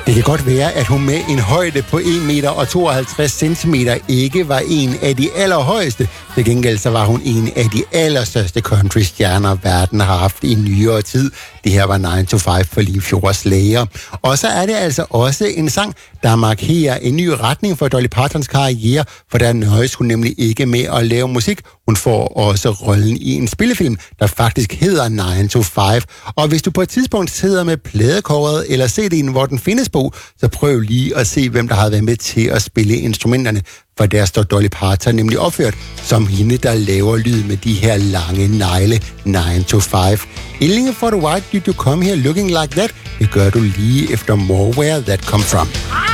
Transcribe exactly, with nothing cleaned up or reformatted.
Det kan godt være, at hun med en højde på en meter og tooghalvtreds centimeter ikke var en af de allerhøjeste. Til gengæld så var hun en af de allerstørste country-stjerner, verden har haft i nyere tid. Det her var nine to five for Limfjords Slayer. Og så er det altså også en sang, der markerer en ny retning for Dolly Partons karriere, for der nøjes hun nemlig ikke med at lave musik. Hun får også rollen i en spillefilm, der faktisk hedder nine to five. Og hvis du på et tidspunkt sidder med pladecoveret eller C D'en, hvor den findes på, så prøv lige at se, hvem der har været med til at spille instrumenterne. For der står Dolly Parton nemlig opført som hende, der laver lyd med de her lange negle nine to five. Illinge for the White Did You Come Here Looking Like That? Det gør du lige efter More Where That Come From.